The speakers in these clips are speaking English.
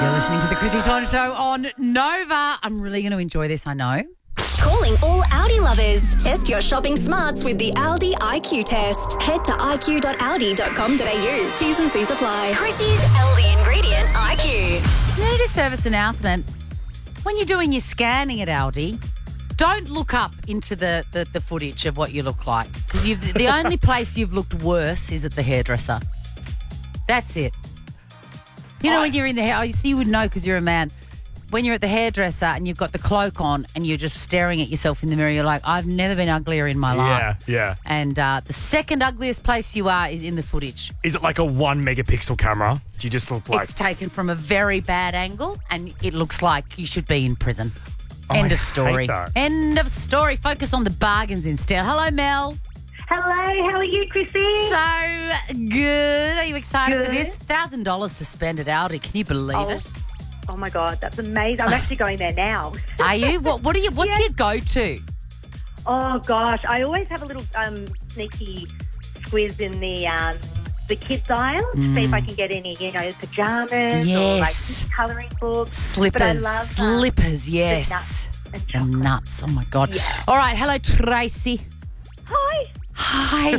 You're listening to the Chrissy Swan Show on Nova. I'm really going to enjoy this, I know. Calling all Audi lovers. Test your shopping smarts with the Aldi IQ test. Head to iq.aldi.com.au. T's and C's apply. Chrissy's Aldi ingredient IQ. Need a service announcement. When you're doing your scanning at Aldi, don't look up into the footage of what you look like, because the only place you've looked worse is at the hairdresser. That's it. You know, when you're in the hair, you would know because you're a man. When you're at the hairdresser and you've got the cloak on and you're just staring at yourself in the mirror, you're like, I've never been uglier in my life. Yeah. And the second ugliest place you are is in the footage. Is it like a 1 megapixel camera? Do you just look like... It's taken from a very bad angle and it looks like you should be in prison. End of story. hate that. End of story. Focus on the bargains instead. Hello, Mel. Hello, how are you, Chrissy? So good. Are you excited for this? $1,000 to spend at Aldi. Can you believe it? Oh my God, that's amazing. I'm actually going there now. Are you? What's your go-to? Oh gosh, I always have a little sneaky squiz in the kids aisle to see if I can get any, pajamas or like colouring books. Slippers. But I love Slippers, yes. and The chocolate. nuts. Oh my God. Yeah. All right. Hello, Tracy. Hi. Hi.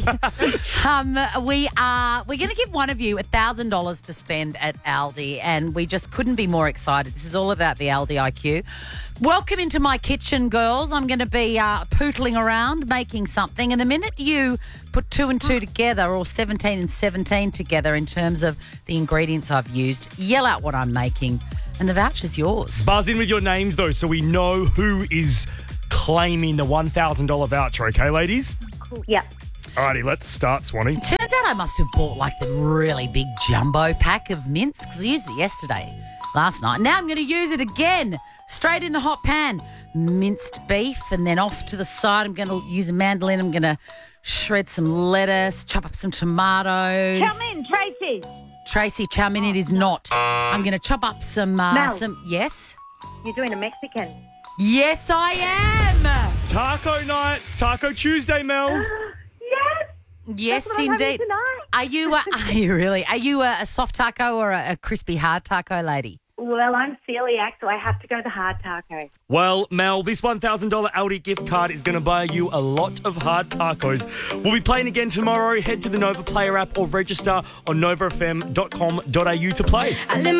We're going to give one of you $1,000 to spend at Aldi, and we just couldn't be more excited. This is all about the Aldi IQ. Welcome into my kitchen, girls. I'm going to be pootling around making something. And the minute you put 2 and 2 together, or 17 and 17 together in terms of the ingredients I've used, yell out what I'm making, and the voucher's yours. Buzz in with your names, though, so we know who is claiming the $1,000 voucher, okay, ladies? Cool. Yeah. Alrighty, let's start, Swanee. Turns out I must have bought like the really big jumbo pack of mince, because I used it last night. Now I'm going to use it again, straight in the hot pan. Minced beef, and then off to the side I'm going to use a mandolin. I'm going to shred some lettuce, chop up some tomatoes. Come in, Tracy. Tracy, chow mein it is not. I'm going to chop up some... Yes? You're doing a Mexican. Yes, I am. Taco night, Taco Tuesday, Mel. Yes. Yes, That's what I'm having indeed. tonight. Are you really? Are you a soft taco or a crispy hard taco lady? Well, I'm celiac, so I have to go the hard taco. Well, Mel, this $1,000 Aldi gift card is going to buy you a lot of hard tacos. We'll be playing again tomorrow. Head to the Nova Player app or register on novafm.com.au to play.